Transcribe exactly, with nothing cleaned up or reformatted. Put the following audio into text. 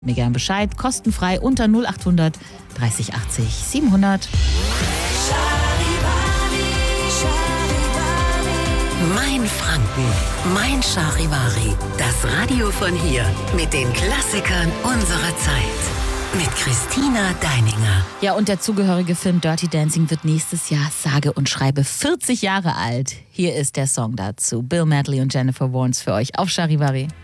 Mir gern Bescheid, kostenfrei unter null acht hundert dreißig achtzig siebenhundert. Mein Franken, mein Charivari, das Radio von hier mit den Klassikern unserer Zeit. Mit Christina Deininger. Ja, und der zugehörige Film Dirty Dancing wird nächstes Jahr sage und schreibe vierzig Jahre alt. Hier ist der Song dazu. Bill Medley und Jennifer Warnes für euch auf Charivari.